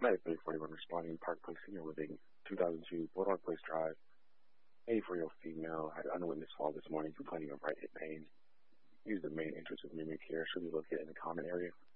Medic 341 responding, Park Place Senior Living, 2002 Bulldog Place Drive. A 4-year-old female had unwitnessed fall this morning complaining of right hip pain. Use the main entrance of immediate care should be located in the common area.